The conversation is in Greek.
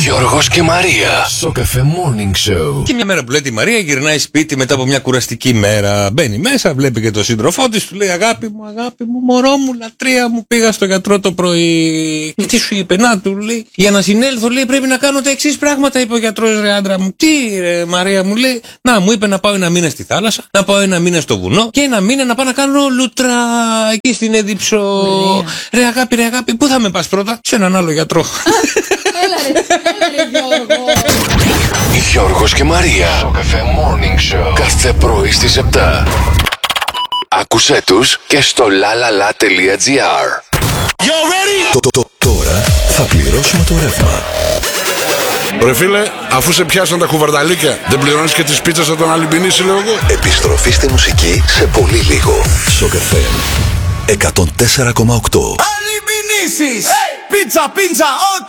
Γιώργος και Μαρία. Σοκαφέ Morning Show. Και μια μέρα που λέει τη Μαρία, γυρνάει σπίτι μετά από μια κουραστική μέρα. Μπαίνει μέσα, βλέπει και τον σύντροφό της, του λέει: Αγάπη μου, μωρό μου, λατρεία μου, πήγα στο γιατρό το πρωί. Και τι σου είπε, να του λέει: Για να συνέλθω, λέει, πρέπει να κάνω τα εξής πράγματα, είπε ο γιατρός, ρε άντρα μου. Τι, ρε Μαρία μου, λέει: Να, μου είπε να πάω ένα μήνα στη θάλασσα, να πάω ένα μήνα στο βουνό και ένα μήνα να πάω να κάνω λούτρα εκεί στην Έδιψο. Ρε αγάπη, πού θα με πας πρώτα? Σε έναν άλλο γιατρό. Έλα ρε Γιώργο. Γιώργος και Μαρία. Σοκαφέ Morning Show. Κάθε πρωί στις 7. Άκουσέ τους και στο lalala.gr. Τώρα θα πληρώσουμε το ρεύμα. Ρε φίλε, αφού σε πιάσαν τα κουβαρδαλίκια, δεν πληρώνεις και τις πίτσες θα τον αλυμπινήσει, λέω εγώ. Επιστροφή στη μουσική σε πολύ λίγο. Σοκαφέ 104,8. Αλυμπινήσεις! Πίτσα, ό,τι